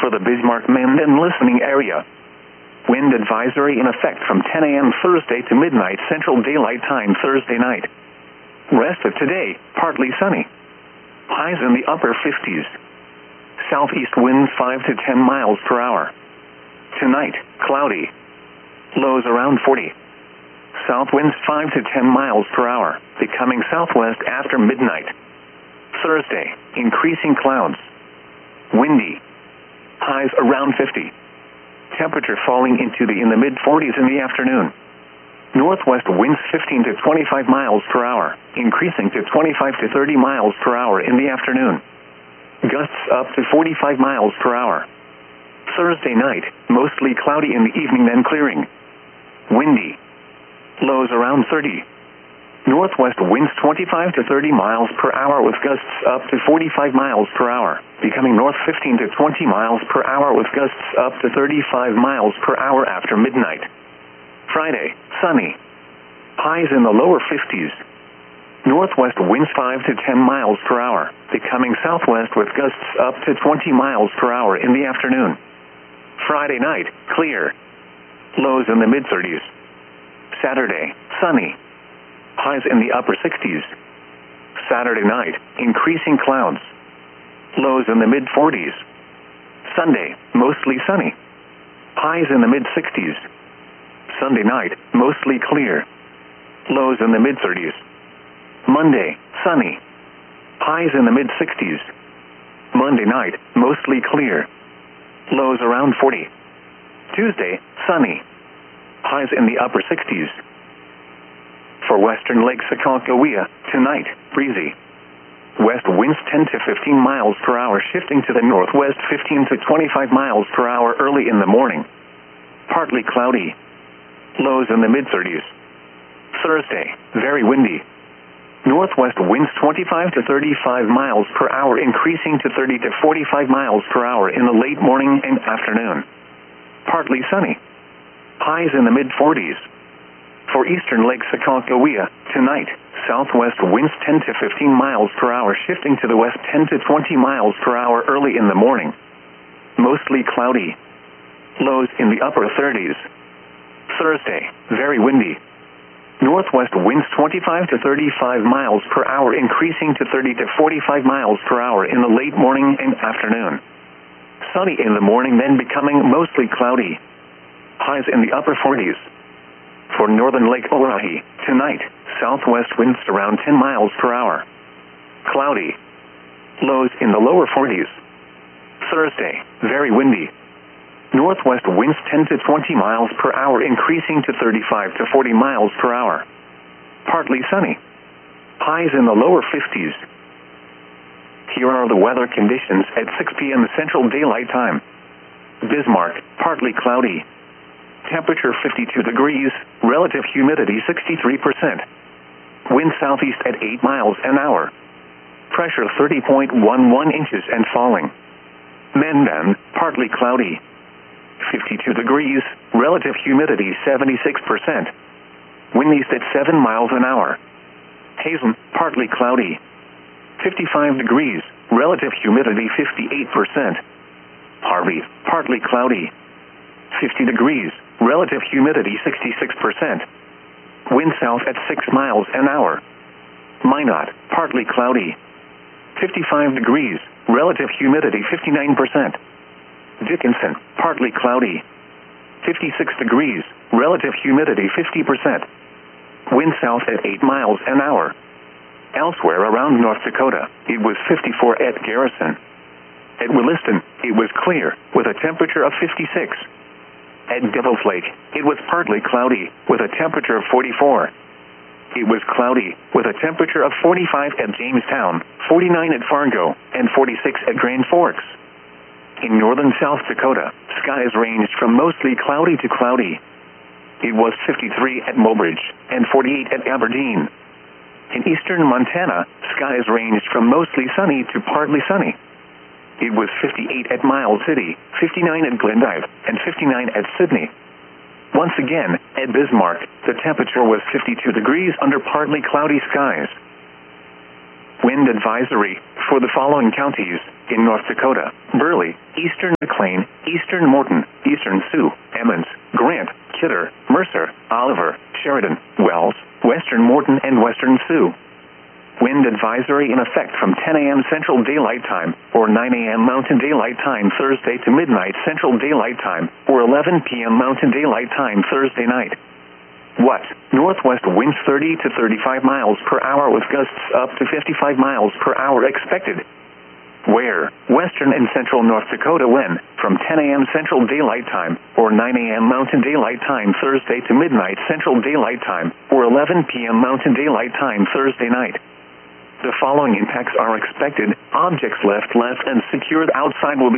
for the Bismarck-Menden listening area. Wind advisory in effect from 10 a.m. Thursday to midnight Central Daylight Time Thursday night. Rest of today, partly sunny. Highs in the upper 50s. Southeast winds 5 to 10 miles per hour. Tonight, cloudy. Lows around 40. South winds 5 to 10 miles per hour, becoming southwest after midnight. Thursday, increasing clouds. Windy. Highs around 50. Temperature falling into in the mid-40s in the afternoon. Northwest winds 15 to 25 miles per hour, increasing to 25 to 30 miles per hour in the afternoon. Gusts up to 45 miles per hour. Thursday night, mostly cloudy in the evening, then clearing. Windy. Lows around 30. Northwest winds 25 to 30 miles per hour with gusts up to 45 miles per hour, becoming north 15 to 20 miles per hour with gusts up to 35 miles per hour after midnight. Friday, sunny. Highs in the lower 50s. Northwest winds 5 to 10 miles per hour, becoming southwest with gusts up to 20 miles per hour in the afternoon. Friday night, clear. Lows in the mid-30s. Saturday, sunny. Highs in the upper 60s. Saturday night, increasing clouds. Lows in the mid-40s. Sunday, mostly sunny. Highs in the mid-60s. Sunday night, mostly clear. Lows in the mid-30s. Monday, sunny. Highs in the mid-60s. Monday night, mostly clear. Lows around 40. Tuesday, sunny. Highs in the upper 60s. For western Lake Sakakawea, tonight, breezy. West winds 10 to 15 miles per hour, shifting to the northwest 15 to 25 miles per hour early in the morning. Partly cloudy. Lows in the mid-30s. Thursday, very windy. Northwest winds 25 to 35 miles per hour, increasing to 30 to 45 miles per hour in the late morning and afternoon. Partly sunny. Highs in the mid-40s. For eastern Lake Sakakawea, tonight, southwest winds 10 to 15 miles per hour, shifting to the west 10 to 20 miles per hour early in the morning. Mostly cloudy. Lows in the upper 30s. Thursday, very windy. Northwest winds 25 to 35 miles per hour, increasing to 30 to 45 miles per hour in the late morning and afternoon. Sunny in the morning, then becoming mostly cloudy. Highs in the upper 40s. For northern Lake Orohi, tonight, southwest winds around 10 miles per hour. Cloudy. Lows in the lower 40s. Thursday, very windy. Northwest winds 10 to 20 miles per hour, increasing to 35 to 40 miles per hour. Partly sunny. Highs in the lower 50s. Here are the weather conditions at 6 p.m. Central Daylight Time. Bismarck, partly cloudy. Temperature 52 degrees, relative humidity 63%. Wind southeast at 8 miles an hour. Pressure 30.11 inches and falling. Menden, partly cloudy. 52 degrees, relative humidity 76%. Wind east at 7 miles an hour. Hazen, partly cloudy. 55 degrees, relative humidity 58%. Harvey, partly cloudy. 50 degrees, relative humidity 66%. Wind south at 6 miles an hour. Minot, partly cloudy. 55 degrees, relative humidity 59%. Dickinson, partly cloudy. 56 degrees, relative humidity 50%. Wind south at 8 miles an hour. Elsewhere around North Dakota, it was 54 at Garrison. At Williston, it was clear, with a temperature of 56. At Devil's Lake, it was partly cloudy, with a temperature of 44. It was cloudy, with a temperature of 45 at Jamestown, 49 at Fargo, and 46 at Grand Forks. In northern South Dakota, skies ranged from mostly cloudy to cloudy. It was 53 at Mobridge, and 48 at Aberdeen. In eastern Montana, skies ranged from mostly sunny to partly sunny. It was 58 at Miles City, 59 at Glendive, and 59 at Sydney. Once again, at Bismarck, the temperature was 52 degrees under partly cloudy skies. Wind advisory for the following counties in North Dakota: Burley, eastern McLean, Eastern Morton, Eastern Sioux, Emmons, Grant, Kidder, Mercer, Oliver, Sheridan, Wells, Western Morton, and Western Sioux. Wind advisory in effect from 10 a.m. Central Daylight Time, or 9 a.m. Mountain Daylight Time Thursday to midnight Central Daylight Time, or 11 p.m. Mountain Daylight Time Thursday night. What? Northwest winds 30 to 35 miles per hour with gusts up to 55 miles per hour expected. Where? Western and central North Dakota when? From 10 a.m. Central Daylight Time, or 9 a.m. Mountain Daylight Time Thursday to midnight Central Daylight Time, or 11 p.m. Mountain Daylight Time Thursday night. The following impacts are expected. Objects left and secured outside will be